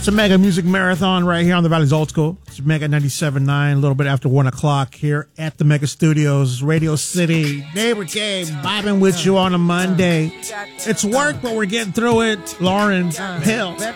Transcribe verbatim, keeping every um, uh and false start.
It's a Mega Music Marathon right here on the Valley's Old School. It's Mega ninety-seven point nine, a little bit after one o'clock here at the Mega Studios, Radio City. Neighbor Game, vibing with you on a Monday. It's work, but we're getting through it. Lauren Hill.